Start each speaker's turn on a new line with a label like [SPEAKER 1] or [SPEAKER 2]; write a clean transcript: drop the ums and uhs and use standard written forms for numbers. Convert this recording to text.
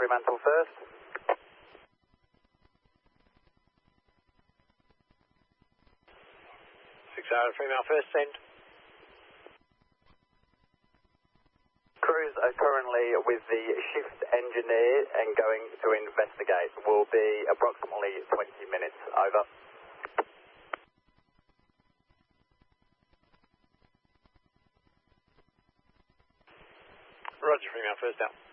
[SPEAKER 1] Fremantle first.
[SPEAKER 2] 6 hours, Fremantle first, send.
[SPEAKER 1] Crews are currently with the shift engineer and going to investigate. Will be approximately 20 minutes. Over.
[SPEAKER 2] Roger, Fremantle first out.